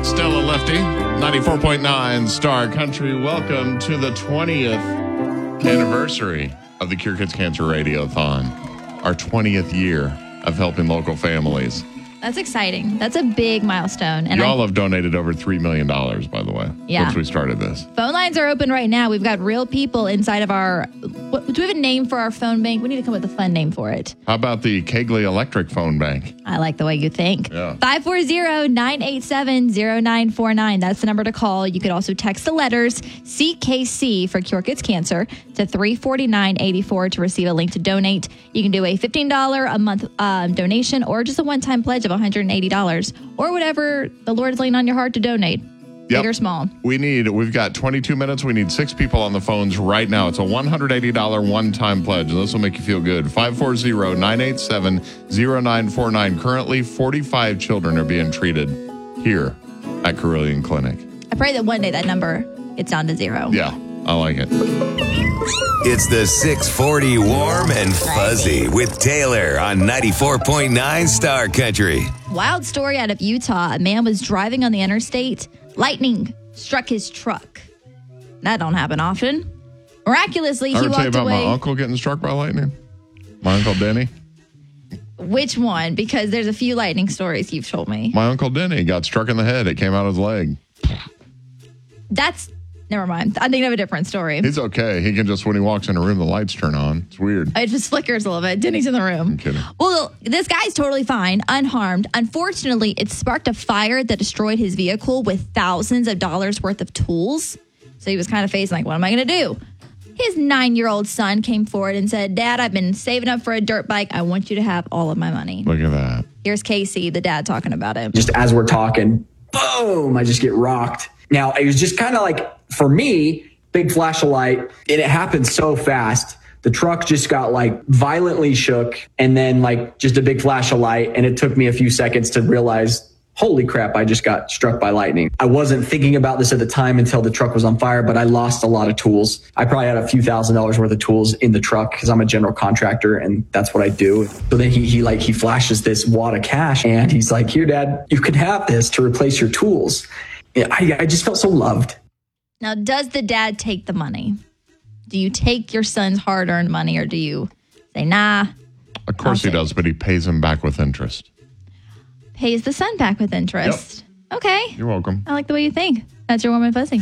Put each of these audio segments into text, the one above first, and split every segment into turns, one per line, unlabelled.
Stella Lefty, 94.9 Star Country. Welcome to the 20th anniversary of the Cure Kids Cancer Radiothon. Our 20th year of helping local families.
That's exciting. That's a big milestone. And
Y'all have donated over $3 million, by the way, since we started this.
Phone lines are open right now. We've got real people inside of our... do we have a name for our phone bank? We need to come up with a fun name for it.
How about the Kegley Electric Phone Bank?
I like the way you think.
Yeah.
540-987-0949. That's the number to call. You could also text the letters CKC for Cure Kids Cancer to 34984 to receive a link to donate. You can do a $15 a month donation or just a one-time pledge of $180 or whatever the Lord is laying on your heart to donate. Big or small.
We've got 22 minutes. We need 6 people on the phones right now. It's a $180 one-time pledge, and this will make you feel good. 540-987-0949. Currently, 45 children are being treated here at Carilion Clinic.
I pray that one day that number gets down to 0.
Yeah, I like it.
It's the 640 Warm and Fuzzy with Taylor on 94.9 Star Country.
Wild story out of Utah. A man was driving on the interstate. Lightning struck his truck. That don't happen often. Miraculously, he walked away.
I ever tell you about my uncle getting struck by lightning? My Uncle Denny.
Which one? Because there's a few lightning stories you've told me.
My Uncle Denny got struck in the head. It came out of his leg.
Never mind. I think of a different story.
He's okay. He can just, when he walks in a room, the lights turn on. It's weird.
It just flickers a little bit. Denny's in the room.
I'm kidding.
Well, this guy's totally fine, unharmed. Unfortunately, it sparked a fire that destroyed his vehicle with thousands of dollars worth of tools. So he was kind of facing like, what am I going to do? His 9-year-old son came forward and said, Dad, I've been saving up for a dirt bike. I want you to have all of my money.
Look at that.
Here's Casey, the dad, talking about it.
Just as we're talking, boom, I just get rocked. Now, it was just kind of like, for me, big flash of light, and it happened so fast. The truck just got like violently shook, and then like just a big flash of light. And it took me a few seconds to realize, holy crap, I just got struck by lightning. I wasn't thinking about this at the time until the truck was on fire, but I lost a lot of tools. I probably had a few $1,000s worth of tools in the truck because I'm a general contractor and that's what I do. So then he flashes this wad of cash and he's like, here, Dad, you can have this to replace your tools. I just felt so loved.
Now, does the dad take the money? Do you take your son's hard-earned money or do you say, nah?
Of course he does, but he pays him back with interest.
Pays the son back with interest. Yep. Okay.
You're welcome.
I like the way you think. That's your Warm and Fuzzy.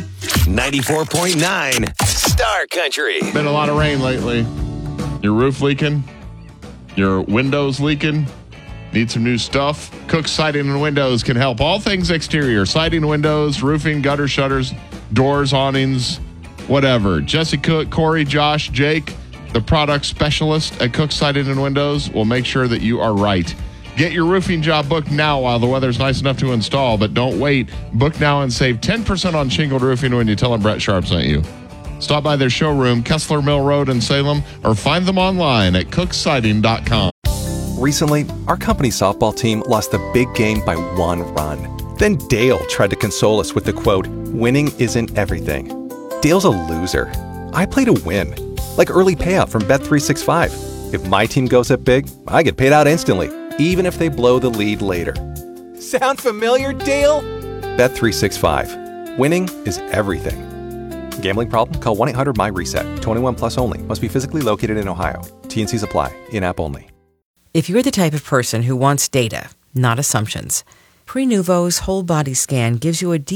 94.9 Star Country.
Been a lot of rain lately. Your roof leaking? Your windows leaking? Need some new stuff? Cook Siding and Windows can help. All things exterior. Siding, windows, roofing, gutter shutters, doors, awnings, whatever. Jesse Cook, Corey, Josh, Jake, the product specialist at Cook Siding and Windows will make sure that you are right. Get your roofing job booked now while the weather's nice enough to install, but don't wait. Book now and save 10% on shingled roofing when you tell them Brett Sharp sent you. Stop by their showroom, Kessler Mill Road in Salem, or find them online at cooksiding.com.
Recently, our company softball team lost the big game by 1 run. Then Dale tried to console us with the quote, winning isn't everything. Dale's a loser. I play to win. Like early payout from Bet365. If my team goes up big, I get paid out instantly, even if they blow the lead later. Sound familiar, Dale? Bet365. Winning is everything. Gambling problem? Call 1-800-MY-RESET. 21 plus only. Must be physically located in Ohio. T&Cs apply. In-app only.
If you're the type of person who wants data, not assumptions, Prenuvo's whole body scan gives you a